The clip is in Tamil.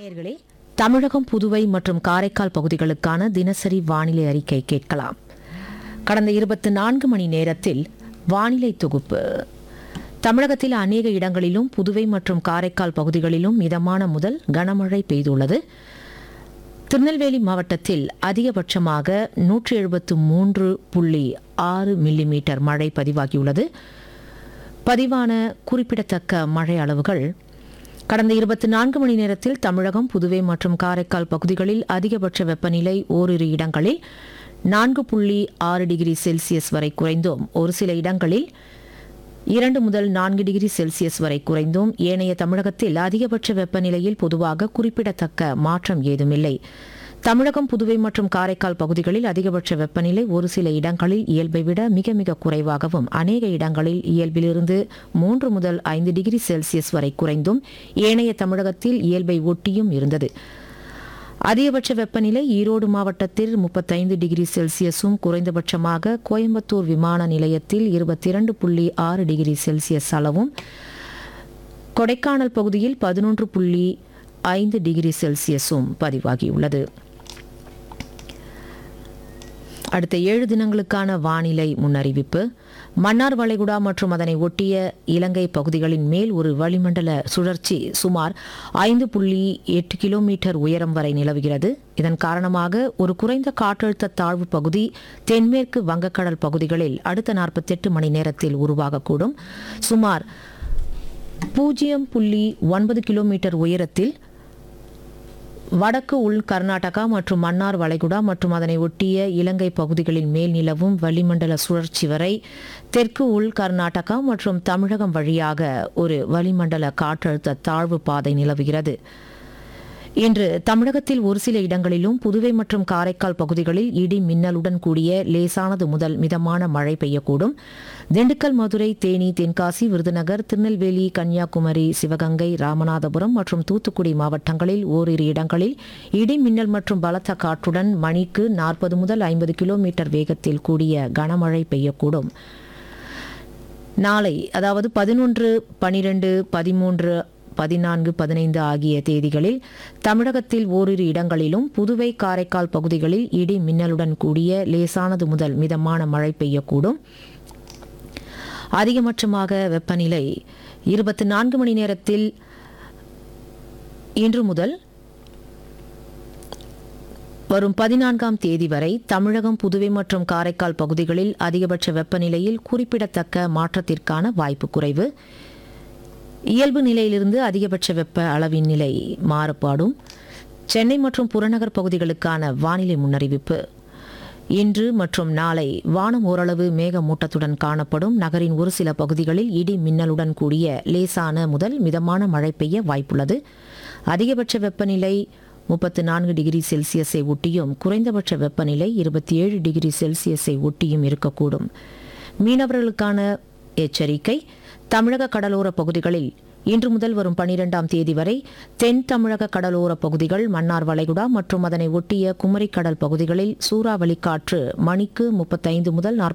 நேயர்களே, தமிழகம், புதுவை மற்றும் காரைக்கால் பகுதிகளுக்கான தினசரி வானிலை அறிக்கை கேட்கலாம். கடந்த 24 மணி நேரத்தில் வானிலை தொகுப்பு. தமிழகத்தில் அநேக இடங்களிலும் புதுவை மற்றும் காரைக்கால் பகுதிகளிலும் மிதமான முதல் கனமழை பெய்துள்ளது. திருநெல்வேலி மாவட்டத்தில் அதிகபட்சமாக 173.6 மில்லிமீட்டர் மழை பதிவாகியுள்ளது. பதிவான குறிப்பிடத்தக்க மழை அளவுகள்: கடந்த 24 மணி நேரத்தில் தமிழகம், புதுவை மற்றும் காரைக்கால் பகுதிகளில் அதிகபட்ச வெப்பநிலை ஓரிரு இடங்களில் 4.6 டிகிரி செல்சியஸ் வரை குறைந்தும், ஒரு சில இடங்களில் 2 முதல் 4 டிகிரி செல்சியஸ் வரை குறைந்தும், ஏனைய தமிழகத்தில் அதிகபட்ச வெப்பநிலையில் பொதுவாக குறிப்பிடத்தக்க மாற்றம் ஏதுமில்லை. தமிழகம், புதுவை மற்றும் காரைக்கால் பகுதிகளில் அதிகபட்ச வெப்பநிலை ஒரு சில இடங்களில் இயல்பை விட மிக மிக குறைவாகவும், அநேக இடங்களில் இயல்பிலிருந்து 3 முதல் 5 டிகிரி செல்சியஸ் வரை குறைந்தும், ஏனைய தமிழகத்தில் இயல்பை ஒட்டியும் இருந்தது. அதிகபட்ச வெப்பநிலை ஈரோடு மாவட்டத்தில் 35 டிகிரி செல்சியஸும், குறைந்தபட்சமாக கோயம்புத்தூர் விமான நிலையத்தில் 22.6 டிகிரி செல்சியஸ் அளவும், கொடைக்கானல் பகுதியில் 11.5 டிகிரி செல்சியஸும் பதிவாகியுள்ளது. அடுத்த 7 தினங்களுக்கான வானிலை முன்னறிவிப்பு. மன்னார் வளைகுடா மற்றும் அதனை ஒட்டிய இலங்கை பகுதிகளின் மேல் ஒரு வளிமண்டல சுழற்சி சுமார் 5.8 கிலோமீட்டர் உயரம் வரை நிலவுகிறது. இதன் காரணமாக ஒரு குறைந்த காற்றழுத்த தாழ்வு பகுதி தென்மேற்கு வங்கக்கடல் பகுதிகளில் அடுத்த 48 மணி நேரத்தில் உருவாகக்கூடும். சுமார் 0.9 கிலோமீட்டர் உயரத்தில் வடக்கு உள் கர்நாடகா மற்றும் மன்னார் வளைகுடா மற்றும் அதனை ஒட்டிய இலங்கை பகுதிகளின் மேல் நிலவும் வளிமண்டல சுழற்சி வரை தெற்கு உள் கர்நாடகா மற்றும் தமிழகம் வழியாக ஒரு வளிமண்டல காற்றழுத்த தாழ்வு பாதை நிலவுகிறது. இன்று தமிழகத்தில் ஒரு சில இடங்களிலும் புதுவை மற்றும் காரைக்கால் பகுதிகளில் இடி மின்னலுடன் கூடிய லேசானது முதல் மிதமான மழை பெய்யக்கூடும். திண்டுக்கல், மதுரை, தேனி, தென்காசி, விருதுநகர், திருநெல்வேலி, கன்னியாகுமரி, சிவகங்கை, ராமநாதபுரம் மற்றும் தூத்துக்குடி மாவட்டங்களில் ஓரிரு இடங்களில் இடி மின்னல் மற்றும் பலத்த காற்றுடன் மணிக்கு 40 முதல் 50 கிலோமீட்டர் வேகத்தில் கூடிய கனமழை பெய்யக்கூடும். நாளை, அதாவது 11, 12, 13, 14, 15 ஆகிய தேதிகளில் தமிழகத்தில் ஓரிரு இடங்களிலும் புதுவை, காரைக்கால் பகுதிகளில் இடி மின்னலுடன் கூடிய லேசானது முதல் மிதமான மழை பெய்யக்கூடும். அதிகபட்சமாக வெப்பநிலை 24 மணி நேரத்தில் இன்று முதல் வரும் 14ஆம் தேதி வரை தமிழகம், புதுவை மற்றும் காரைக்கால் பகுதிகளில் அதிகபட்ச வெப்பநிலையில் குறிப்பிடத்தக்க மாற்றத்திற்கான வாய்ப்பு குறைவு. இயல்பு நிலையிலிருந்து அதிகபட்ச வெப்ப அளவின் நிலை மாறுபாடும். சென்னை மற்றும் புறநகர் பகுதிகளுக்கான வானிலை முன்னறிவிப்பு. இன்று மற்றும் நாளை வானம் ஓரளவு மேகமூட்டத்துடன் காணப்படும். நகரின் ஒரு சில பகுதிகளில் இடி மின்னலுடன் கூடிய லேசான முதல் மிதமான மழை பெய்ய வாய்ப்புள்ளது. அதிகபட்ச வெப்பநிலை 34 டிகிரி செல்சியஸை ஒட்டியும், குறைந்தபட்ச வெப்பநிலை 27 டிகிரி செல்சியஸை ஒட்டியும் இருக்கக்கூடும். மீனவர்களுக்கான எச்சரிக்கை. தமிழக கடலோர பகுதிகளில் இன்று முதல் வரும் 12ஆம் தேதி வரை தென் தமிழக கடலோர பகுதிகள், மன்னார் வளைகுடா மற்றும் அதனை ஒட்டிய குமரிக்கடல் பகுதிகளில் சூறாவளி காற்று மணிக்கு 35 முதல்